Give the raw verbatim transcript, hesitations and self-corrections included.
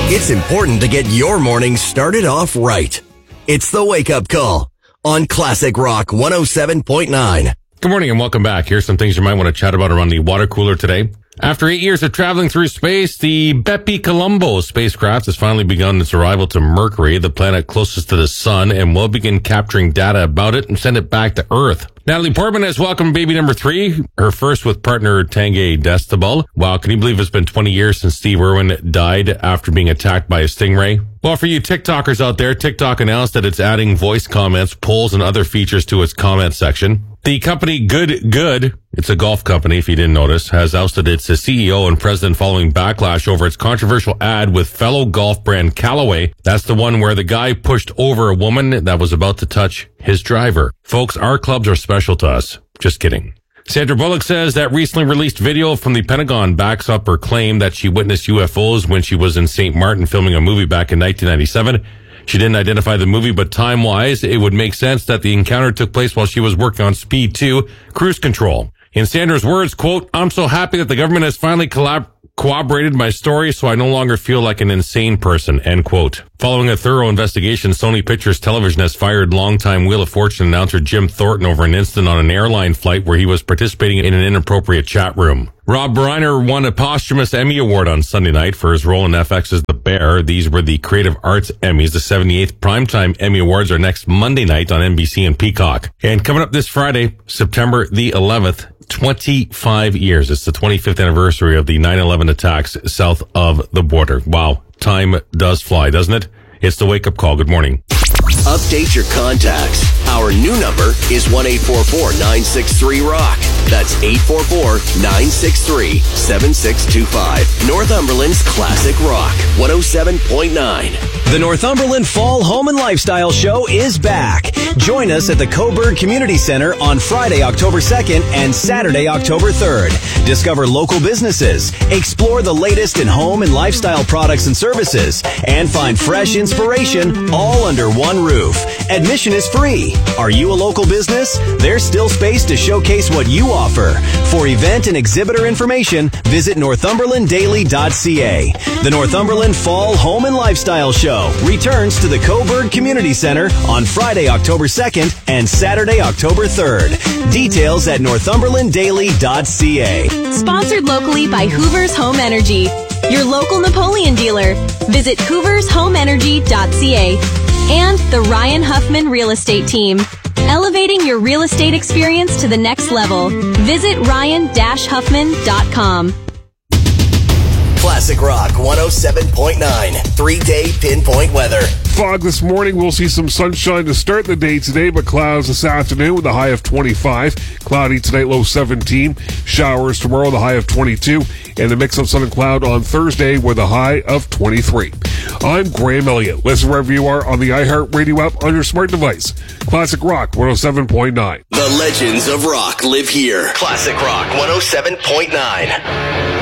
It's important to get your morning started off right. It's the Wake Up Call on Classic Rock one oh seven point nine. Good morning and welcome back. Here's some things you might want to chat about around the water cooler today. After eight years of traveling through space, the Bepi Colombo spacecraft has finally begun its arrival to Mercury, the planet closest to the sun, and will begin capturing data about it and send it back to Earth. Natalie Portman has welcomed baby number three, her first with partner Tanguy Destable. Wow, can you believe it's been twenty years since Steve Irwin died after being attacked by a stingray? Well, for you TikTokers out there, TikTok announced that it's adding voice comments, polls, and other features to its comment section. The company Good Good, it's a golf company if you didn't notice, has ousted its C E O and president following backlash over its controversial ad with fellow golf brand Callaway. That's the one where the guy pushed over a woman that was about to touch his driver. Folks, our clubs are special to us. Just kidding. Sandra Bullock says that recently released video from the Pentagon backs up her claim that she witnessed U F Os when she was in Saint Martin filming a movie back in nineteen ninety-seven. She didn't identify the movie, but time-wise, it would make sense that the encounter took place while she was working on Speed two, Cruise Control. In Sandra's words, quote, "I'm so happy that the government has finally collab- corroborated my story, so I no longer feel like an insane person," end quote. Following a thorough investigation, Sony Pictures Television has fired longtime Wheel of Fortune announcer Jim Thornton over an incident on an airline flight where he was participating in an inappropriate chat room. Rob Reiner won a posthumous Emmy Award on Sunday night for his role in F X's The Bear. These were the Creative Arts Emmys. The seventy-eighth Primetime Emmy Awards are next Monday night on N B C and Peacock. And coming up this Friday, September the eleventh, twenty-five years. It's the twenty-fifth anniversary of the nine eleven attacks south of the border. Wow. Time does fly, doesn't it? It's the Wake Up Call. Good morning. Update your contacts. Our new number is one eight four four, nine six three, rock. That's eight four four, nine six three, seven six two five. Northumberland's Classic Rock one oh seven point nine. The Northumberland Fall Home and Lifestyle Show is back. Join us at the Coburg Community Center on Friday, October second and Saturday, October third. Discover local businesses, explore the latest in home and lifestyle products and services, and find fresh inspiration all under one roof. Admission is free. Are you a local business? There's still space to showcase what you offer. For event and exhibitor information, visit northumberland daily dot c a. The Northumberland Fall Home and Lifestyle Show returns to the Coburg Community Center on Friday, October second and Saturday, October third. Details at northumberland daily dot c a. Sponsored locally by Hoover's Home Energy, your local Napoleon dealer. Visit hoovers home energy dot c a. And the Ryan Huffman Real Estate Team, elevating your real estate experience to the next level. Visit ryan dash huffman dot com. Classic Rock one oh seven point nine. Three-day pinpoint weather. Fog this morning. We'll see some sunshine to start the day today, but clouds this afternoon with a high of twenty-five. Cloudy tonight, low seventeen. Showers tomorrow, the high of twenty-two. And a mix of sun and cloud on Thursday with a high of twenty-three. I'm Graham Elliott. Listen wherever you are on the iHeartRadio app on your smart device. Classic Rock one oh seven point nine. The legends of rock live here. Classic Rock one oh seven point nine.